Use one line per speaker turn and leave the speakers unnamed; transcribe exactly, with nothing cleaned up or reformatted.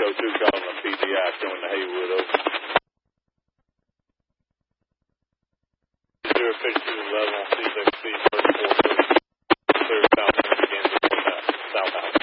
Echo two calling the P B I showing the Haywood over. Zero fifty-two level on C six C thirty-four. Clear south again before that southbound.